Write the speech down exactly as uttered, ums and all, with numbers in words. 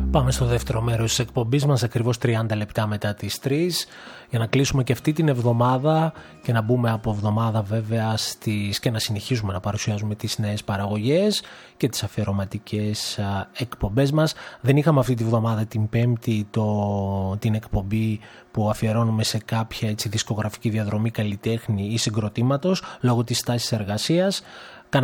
Πάμε στο δεύτερο μέρος της εκπομπής μας, ακριβώς τριάντα λεπτά μετά τις τρεις, για να κλείσουμε και αυτή την εβδομάδα και να μπούμε από εβδομάδα βέβαια στις, και να συνεχίζουμε να παρουσιάζουμε τις νέες παραγωγές και τις αφιερωματικές εκπομπές μας. Δεν είχαμε αυτή τη βδομάδα την Πέμπτη το, την εκπομπή που αφιερώνουμε σε κάποια έτσι, δισκογραφική διαδρομή καλλιτέχνη ή συγκροτήματος λόγω της τάσης εργασίας.